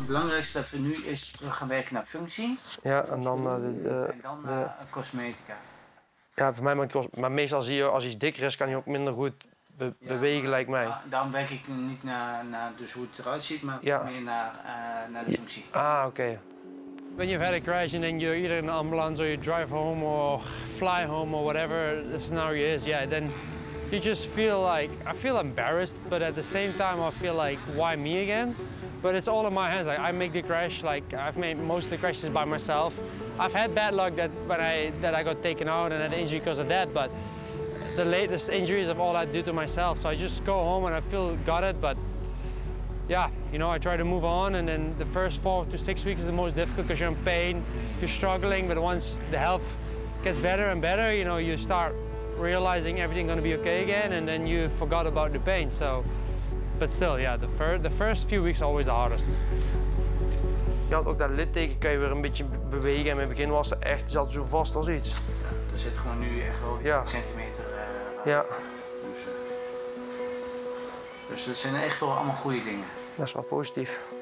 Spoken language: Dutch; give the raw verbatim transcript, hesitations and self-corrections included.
het belangrijkste dat we nu is terug gaan werken naar functie. Ja, en dan naar de, de, en dan de... naar cosmetica. Ja, voor mij, maar, maar meestal zie je als iets dikker is, kan hij ook minder goed be Ja, bewegen, maar, lijkt mij. Ja, daarom werk ik niet naar, naar dus hoe het eruit ziet, maar ja. meer naar, uh, naar de functie. Ah, oké. Okay. When you've had a crash and then you're either in an ambulance or you drive home or fly home or whatever the scenario is, yeah, then you just feel like, I feel embarrassed, but at the same time I feel like, why me again? But it's all in my hands. Like, I make the crash, like I've made most of the crashes by myself. I've had bad luck that when I that I got taken out and had an injury because of that, but the latest injuries of all I do to myself. So I just go home and I feel gutted, but yeah, you know, I try to move on, and then the first four to six weeks is the most difficult because you're in pain, you're struggling, but once the health gets better and better, you know, you start realizing everything's gonna be okay again, and then you forgot about the pain. So, but still, yeah, the, fir the first few weeks are always the hardest. Je had ook dat litteken, kan je weer een beetje bewegen, en in het begin was het echt, zat zo vast als iets. Ja, er zit gewoon nu echt wel ja. een centimeter uh, ja. Dus, uh, dus dat zijn echt wel allemaal goede dingen. Dat is wel positief.